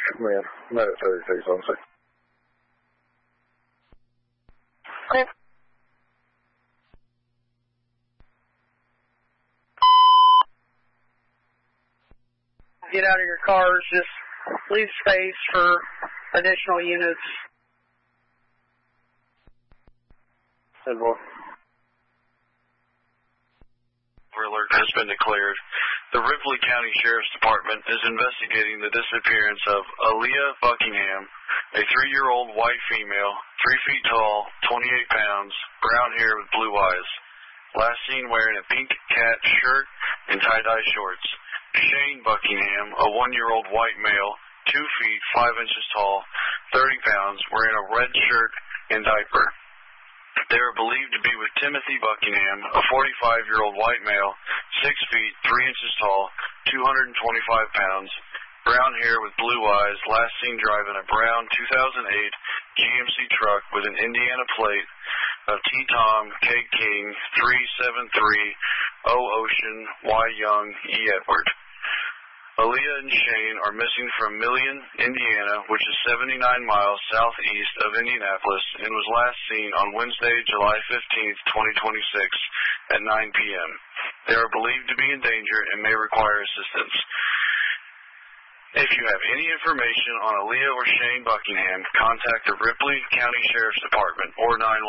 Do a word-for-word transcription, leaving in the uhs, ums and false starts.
Come in. I'm at thirty-six on six. Okay. Get out of your cars. Just leave space for additional units. Good boy. Alert has been declared. The Ripley County Sheriff's Department is investigating the disappearance of Aaliyah Buckingham, a three-year-old white female, three feet tall, twenty-eight pounds, brown hair with blue eyes. Last seen wearing a pink cat shirt and tie-dye shorts. Shane Buckingham, a one-year-old white male, two feet, five inches tall, thirty pounds, wearing a red shirt and diaper. They are believed to be with Timothy Buckingham, a forty-five-year-old white male, six feet, three inches tall, two hundred twenty-five pounds, brown hair with blue eyes, last seen driving a brown two thousand eight G M C truck with an Indiana plate of T Tom K King three seven three O Ocean Y Young E Edward. Aaliyah and Shane are missing from Million, Indiana, which is seventy-nine miles southeast of Indianapolis, and was last seen on Wednesday, July fifteenth, twenty twenty-six, at nine p.m. They are believed to be in danger and may require assistance. If you have any information on Aaliyah or Shane Buckingham, contact the Ripley County Sheriff's Department or nine one one.